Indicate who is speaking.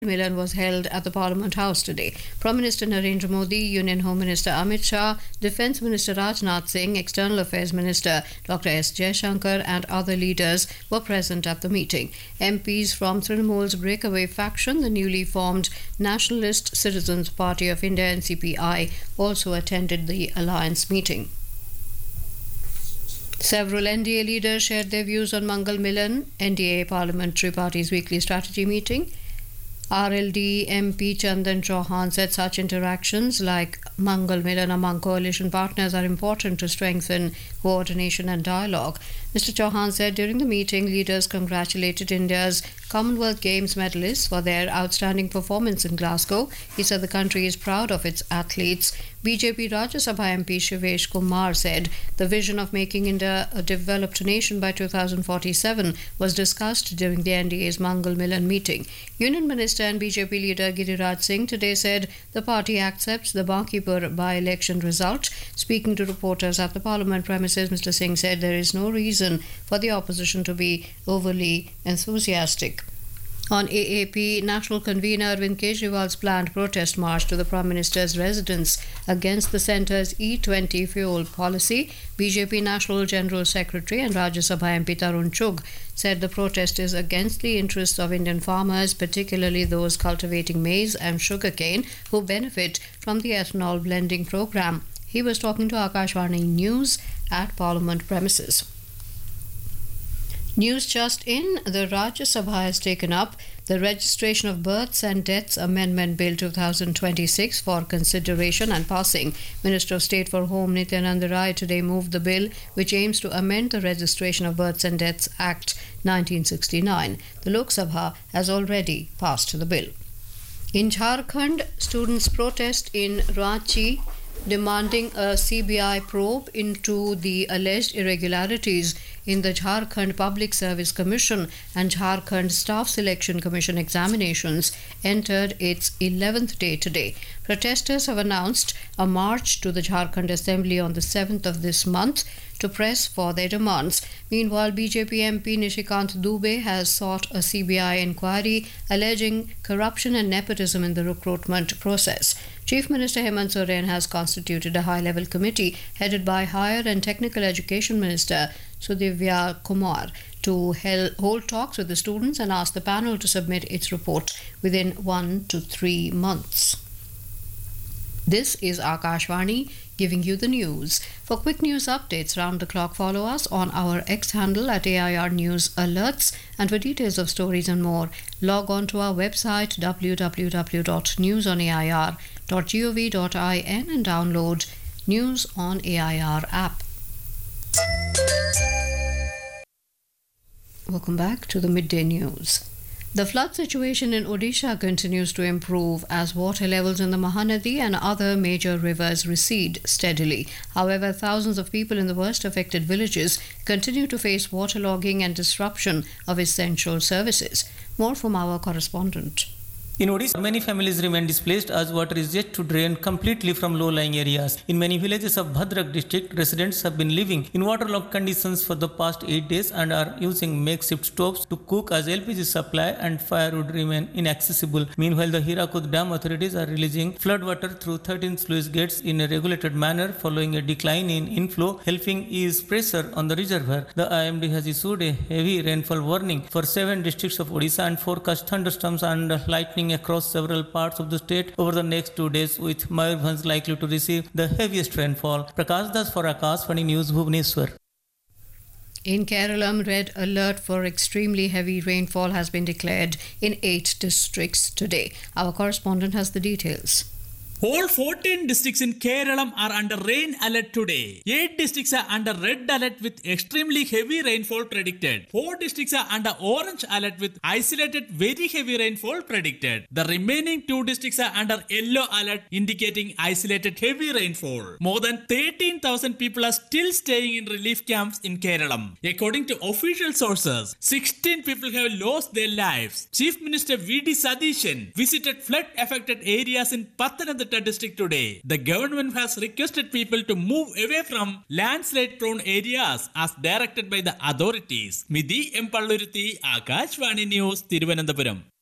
Speaker 1: Milan was held at the Parliament House today. Prime Minister Narendra Modi, Union Home Minister Amit Shah, Defence Minister Rajnath Singh, External Affairs Minister Dr. S. Jaishankar and other leaders were present at the meeting. MPs from Trinamool's breakaway faction, the newly formed Nationalist Citizens Party of India (NCPI), also attended the alliance meeting. Several NDA leaders shared their views on Mangal Milan, NDA Parliamentary Party's weekly strategy meeting. RLD MP Chandan Chauhan said such interactions like Mangal Milan among coalition partners are important to strengthen coordination and dialogue. Mr. Chauhan said during the meeting, leaders congratulated India's Commonwealth Games medalists for their outstanding performance in Glasgow. He said the country is proud of its athletes. BJP Rajya Sabha MP Shivesh Kumar said the vision of making India a developed nation by 2047 was discussed during the NDA's Mangal Milan meeting. Union Minister and BJP leader Giriraj Singh today said the party accepts the Bankipur by-election result. Speaking to reporters at the Parliament premises, Mr. Singh said there is no reason for the opposition to be overly enthusiastic. On AAP, National Convener Arvind Kejriwal's planned protest march to the Prime Minister's residence against the centre's E20 fuel policy, BJP National General Secretary and Rajya Sabha MP Tarun Chugh said the protest is against the interests of Indian farmers, particularly those cultivating maize and sugarcane, who benefit from the ethanol blending program. He was talking to Akashvani News at Parliament premises. News just in, the Rajya Sabha has taken up the Registration of Births and Deaths Amendment Bill 2026 for consideration and passing. Minister of State for Home Nityanand Rai today moved the bill, which aims to amend the Registration of Births and Deaths Act 1969. The Lok Sabha has already passed the bill. In Jharkhand, students protest in Ranchi demanding a CBI probe into the alleged irregularities in the Jharkhand Public Service Commission and Jharkhand Staff Selection Commission examinations entered its 11th day today. Protesters have announced a march to the Jharkhand Assembly on the 7th of this month to press for their demands. Meanwhile, BJP MP Nishikant Dubey has sought a CBI inquiry alleging corruption and nepotism in the recruitment process. Chief Minister Hemant Soren has constituted a high-level committee headed by Higher and Technical Education Minister Sudhivya Kumar to hold talks with the students and ask the panel to submit its report within 1 to 3 months. This is Akashvani giving you the news. For quick news updates round the clock, follow us on our X handle at AIR News Alerts, and for details of stories and more, log on to our website www.newsonair.gov.in and download News on AIR app. Welcome back to the midday news. The flood situation in Odisha continues to improve as water levels in the Mahanadi and other major rivers recede steadily. However, thousands of people in the worst affected villages continue to face waterlogging and disruption of essential services. More from our correspondent.
Speaker 2: In Odisha, many families remain displaced as water is yet to drain completely from low-lying areas. In many villages of Bhadrak district, residents have been living in waterlogged conditions for the past 8 days and are using makeshift stoves to cook as LPG supply and firewood remain inaccessible. Meanwhile, the Hirakud Dam authorities are releasing floodwater through 13 sluice gates in a regulated manner following a decline in inflow, helping ease pressure on the reservoir. The IMD has issued a heavy rainfall warning for 7 districts of Odisha and forecast thunderstorms and lightning across several parts of the state over the next 2 days, with Mayurbhanj likely to receive the heaviest rainfall. Prakash Das for Akashvani News, Bhubaneswar.
Speaker 1: In Kerala, red alert for extremely heavy rainfall has been declared in 8 districts today. Our correspondent has the details.
Speaker 3: All 14 districts in Kerala are under rain alert today. 8 districts are under red alert with extremely heavy rainfall predicted. 4 districts are under orange alert with isolated very heavy rainfall predicted. The remaining 2 districts are under yellow alert indicating isolated heavy rainfall. More than 13,000 people are still staying in relief camps in Kerala. According to official sources, 16 people have lost their lives. Chief Minister V.D. Sadishan visited flood affected areas in Pathanamthitta district today. The government has requested people to move away from landslide prone areas as directed by the authorities. Midhi M. Palluruthi, Akashvani News, Thiruvananthapuram.